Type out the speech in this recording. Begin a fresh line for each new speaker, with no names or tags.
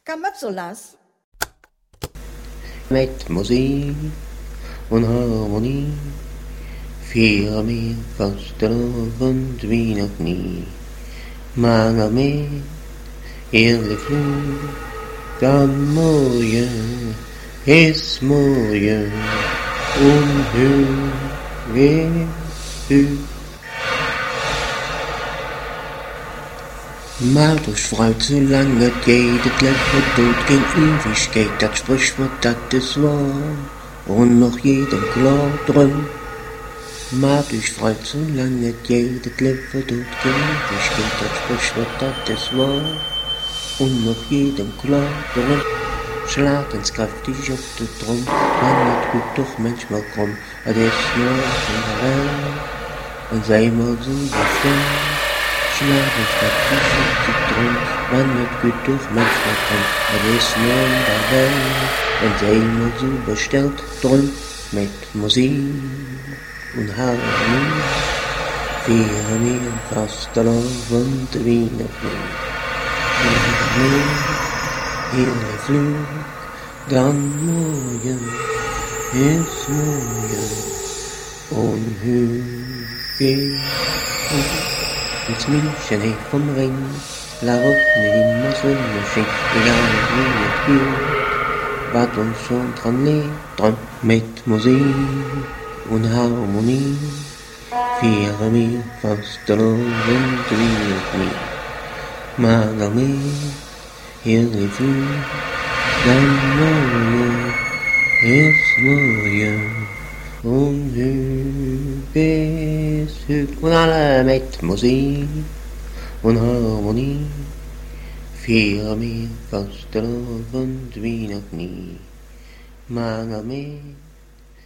Komm ab, so Lars.
Mit Musik und Harmonie fiel mir fast der Abend wie noch nie. Mange med hele Flug am Morgen ist Morgen und Höhe. Macht euch frei, zu lange geht, das Leben tut kein Ewigkeit, das Sprichwort, das ist wahr, und noch jedem klar drin. Macht euch frei, zu lange geht, das Leben tut kein Ewigkeit, das Sprichwort, das ist wahr, und noch jedem klar drin. Schlag ins kräftig auf den Drum, man wird gut doch manchmal krumm, das ist nur in der Welt, und sei mal so bestimmt. Schlafen statt die drum, man wird gut durch manchmal kommt, aber ist nur in der Welt und sei immer so bestellt drum mit Musik und Harmonie. Wäre mir fast erlaubt wie noch nie. Hier Flug, dann morgen ist morgen und Hügel. Ins München vom Ring, la Route immer so schön, egal wie es geht, wart uns schon dran liegt, dran mit Musik und Harmonie, wäre mir fast der Abend wie noch nie. Mal mir, hier lebt Flug, dann morgen ist morgen. Und Hügel und alle mit Musik und Harmonie fiel mir fast der Abend wie noch nie. Mange mehr